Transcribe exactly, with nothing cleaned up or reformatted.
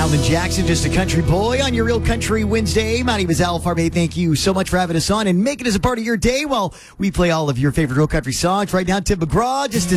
Alan Jackson, just a country boy on your Real Country Wednesday. My name is Al Farbe. Thank you so much for having us on and making us a part of your day while we play all of your favorite real country songs. Right now, Tim McGraw, just a